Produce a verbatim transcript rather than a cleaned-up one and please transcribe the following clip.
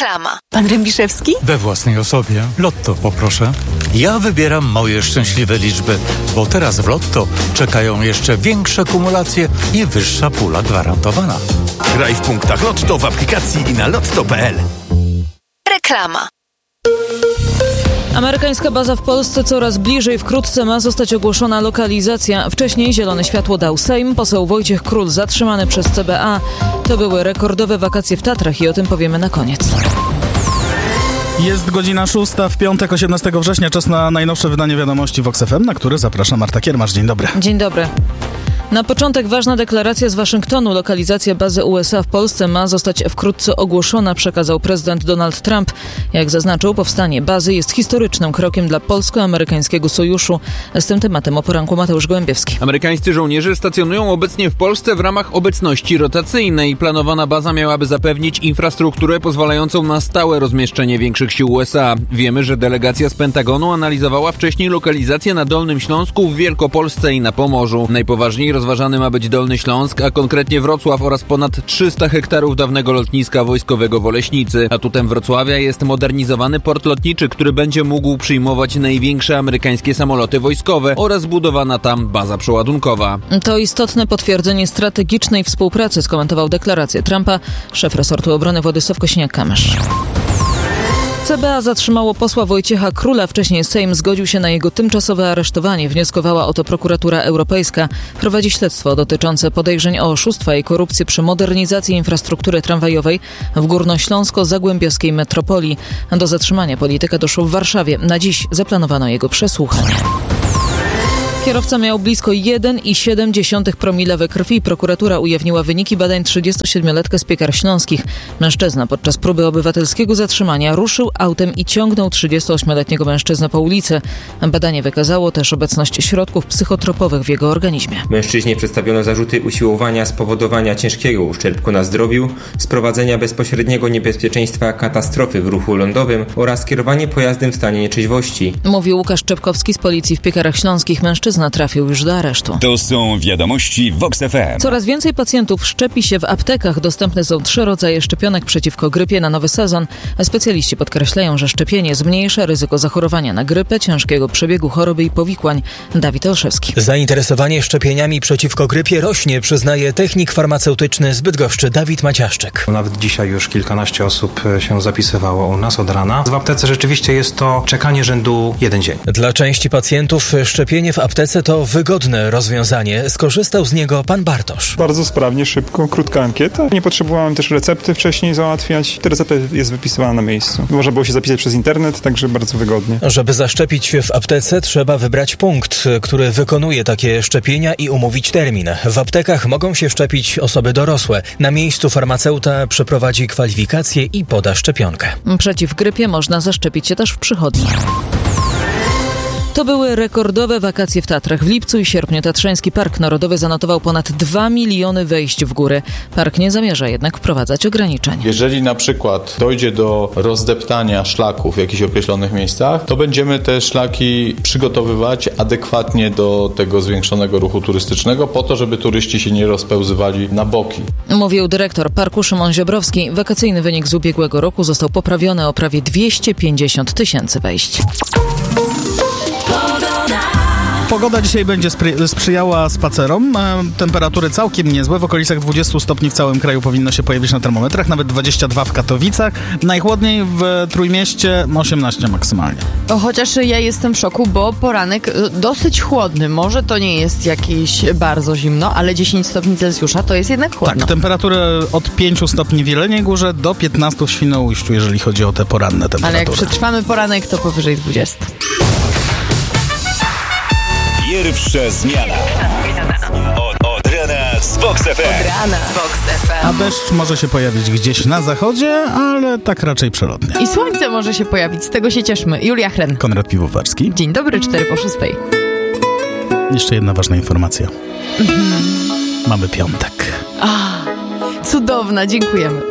Reklama. Pan Rębiszewski? We własnej osobie. Lotto poproszę. Ja wybieram moje szczęśliwe liczby, bo teraz w Lotto czekają jeszcze większe kumulacje i wyższa pula gwarantowana. Graj w punktach Lotto w aplikacji i na lotto kropka p l. Reklama. Amerykańska baza w Polsce coraz bliżej. Wkrótce ma zostać ogłoszona lokalizacja. Wcześniej zielone światło dał Sejm. Poseł Wojciech Król zatrzymany przez C B A. To były rekordowe wakacje w Tatrach i o tym powiemy na koniec. Jest godzina szósta, w piątek, osiemnastego września, czas na najnowsze wydanie wiadomości Vox F M, na które zaprasza Marta Kiermasz. Dzień dobry. Dzień dobry. Na początek ważna deklaracja z Waszyngtonu. Lokalizacja bazy U S A w Polsce ma zostać wkrótce ogłoszona, przekazał prezydent Donald Trump. Jak zaznaczył, powstanie bazy jest historycznym krokiem dla polsko-amerykańskiego sojuszu. Z tym tematem o poranku Mateusz Gołębiewski. Amerykańscy żołnierze stacjonują obecnie w Polsce w ramach obecności rotacyjnej. Planowana baza miałaby zapewnić infrastrukturę pozwalającą na stałe rozmieszczenie większych sił U S A. Wiemy, że delegacja z Pentagonu analizowała wcześniej lokalizację na Dolnym Śląsku, w Wielkopolsce i na Pomorzu. Najpoważniej rozważany ma być Dolny Śląsk, a konkretnie Wrocław oraz ponad trzysta hektarów dawnego lotniska wojskowego w Oleśnicy. Atutem Wrocławia jest modernizowany port lotniczy, który będzie mógł przyjmować największe amerykańskie samoloty wojskowe oraz budowana tam baza przeładunkowa. To istotne potwierdzenie strategicznej współpracy, skomentował deklarację Trumpa szef resortu obrony Władysław Kosiniak-Kamysz. C B A zatrzymało posła Wojciecha Króla. Wcześniej Sejm zgodził się na jego tymczasowe aresztowanie. Wnioskowała o to prokuratura europejska. Prowadzi śledztwo dotyczące podejrzeń o oszustwa i korupcję przy modernizacji infrastruktury tramwajowej w górnośląsko-zagłębiowskiej metropolii. Do zatrzymania polityka doszło w Warszawie. Na dziś zaplanowano jego przesłuchanie. Kierowca miał blisko jeden i siedem dziesiątych promila we krwi. Prokuratura ujawniła wyniki badań trzydziestosiedmiolatkę z Piekar Śląskich. Mężczyzna podczas próby obywatelskiego zatrzymania ruszył autem i ciągnął trzydziestoośmioletniego mężczyznę po ulicy. Badanie wykazało też obecność środków psychotropowych w jego organizmie. Mężczyźnie przedstawiono zarzuty usiłowania spowodowania ciężkiego uszczerbku na zdrowiu, sprowadzenia bezpośredniego niebezpieczeństwa katastrofy w ruchu lądowym oraz kierowanie pojazdem w stanie nietrzeźwości. Mówił Łukasz Czepkowski z policji w Piekarach Śląskich. Mężczyzna trafił już do aresztu. To są wiadomości Vox F M. Coraz więcej pacjentów szczepi się w aptekach. Dostępne są trzy rodzaje szczepionek przeciwko grypie na nowy sezon. Specjaliści podkreślają, że szczepienie zmniejsza ryzyko zachorowania na grypę, ciężkiego przebiegu choroby i powikłań. Dawid Olszewski. Zainteresowanie szczepieniami przeciwko grypie rośnie, przyznaje technik farmaceutyczny z Bydgoszczy Dawid Maciaszczyk. Nawet dzisiaj już kilkanaście osób się zapisywało u nas od rana. W aptece rzeczywiście jest to czekanie rzędu jeden dzień. Dla części pacjentów szczepienie w aptece to wygodne rozwiązanie. Skorzystał z niego pan Bartosz. Bardzo sprawnie, szybko, krótka ankieta. Nie potrzebowałem też recepty wcześniej załatwiać. Ta recepta jest wypisywana na miejscu. Można było się zapisać przez internet, także bardzo wygodnie. Żeby zaszczepić się w aptece, trzeba wybrać punkt, który wykonuje takie szczepienia i umówić termin. W aptekach mogą się szczepić osoby dorosłe. Na miejscu farmaceuta przeprowadzi kwalifikację i poda szczepionkę. Przeciw grypie można zaszczepić się też w przychodni. To były rekordowe wakacje w Tatrach. W lipcu i sierpniu Tatrzański Park Narodowy zanotował ponad dwa miliony wejść w góry. Park nie zamierza jednak wprowadzać ograniczeń. Jeżeli na przykład dojdzie do rozdeptania szlaków w jakichś określonych miejscach, to będziemy te szlaki przygotowywać adekwatnie do tego zwiększonego ruchu turystycznego, po to, żeby turyści się nie rozpełzywali na boki. Mówił dyrektor parku Szymon Ziobrowski. Wakacyjny wynik z ubiegłego roku został poprawiony o prawie dwieście pięćdziesiąt tysięcy wejść. Pogoda dzisiaj będzie spry- sprzyjała spacerom. E, temperatury całkiem niezłe. W okolicach dwudziestu stopni w całym kraju powinno się pojawić na termometrach. Nawet dwadzieścia dwa w Katowicach. Najchłodniej w Trójmieście osiemnaście maksymalnie. O, chociaż ja jestem w szoku, bo poranek dosyć chłodny. Może to nie jest jakieś bardzo zimno, ale dziesięć stopni Celsjusza to jest jednak chłodno. Tak, temperatury od pięciu stopni w Jeleniej Górze do piętnastu w Świnoujściu, jeżeli chodzi o te poranne temperatury. Ale jak przetrwamy poranek, to powyżej dwudziestu. Pierwsza zmiana. Od, od rana z Vox F M. Od rana z Vox F M. A deszcz może się pojawić gdzieś na zachodzie, ale tak raczej przelotnie. I słońce może się pojawić, z tego się cieszmy. Julia Chren. Konrad Piwowarski. Dzień dobry, cztery po szóstej. Jeszcze jedna ważna informacja. Mhm. Mamy piątek. A, cudowna, dziękujemy.